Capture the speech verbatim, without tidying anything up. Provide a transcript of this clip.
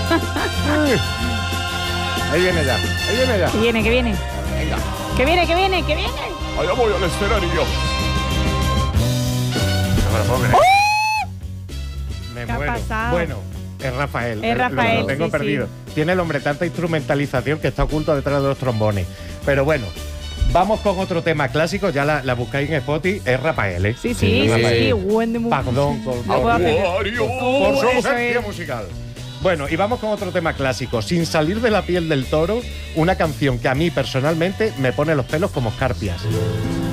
Ahí viene ya, ahí viene ya. Que viene, que viene. Venga. Que viene, que viene, que viene. Allá voy al escenario. No me lo puedo creer. Me ¿Qué ha muero. pasado? Bueno, es Rafael. Es Rafael, Lo, lo tengo sí, perdido. sí. Tiene el hombre tanta instrumentalización que está oculto detrás de los trombones. Pero bueno, vamos con otro tema clásico. Ya la, la buscáis en Spotify. Es Rafael, ¿eh? Sí, sí, sí, Rafael. sí. Buen de mu- Perdón, con, No puedo hacer. por su Eso ausencia es. musical. Bueno, y vamos con otro tema clásico. Sin salir de la piel del toro, una canción que a mí personalmente me pone los pelos como escarpias.